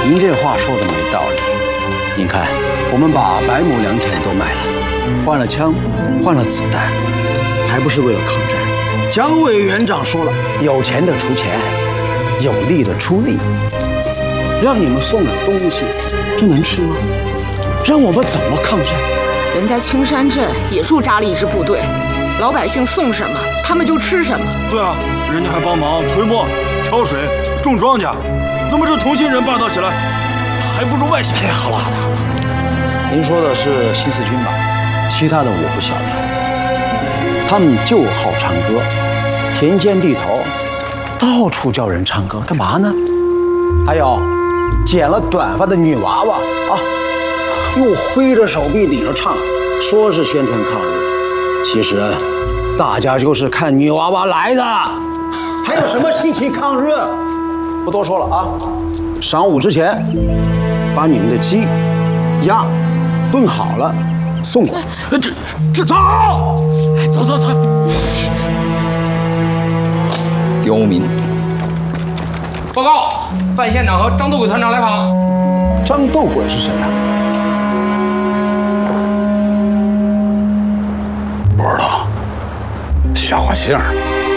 您这话说的没道理。您看，我们把白木良田都卖了，换了枪，换了子弹，还不是为了抗战？蒋委员长说了，有钱的出钱，有力的出力。让你们送点东西，这能吃吗？让我们怎么抗战？ 人家青山镇也驻扎了一支部队，老百姓送什么，他们就吃什么。 对啊，人家还帮忙推磨、挑水、种庄稼，怎么这同心人霸道起来，还不如外乡？ 哎，好了，您说的是新四军吧？其他的我不晓得。他们就好唱歌，田间地头，到处叫人唱歌，干嘛呢？还有，剪了短发的女娃娃啊，又挥着手臂顶着唱，说是宣传抗日，其实大家就是看女娃娃来的，还有什么心情抗日？不多说了啊，晌午之前把你们的鸡、鸭炖好了送过来。这走，走。 刁民！ 报告，范县长和张斗鬼团长来访。 张斗鬼是谁啊？ 不知道，小姓儿。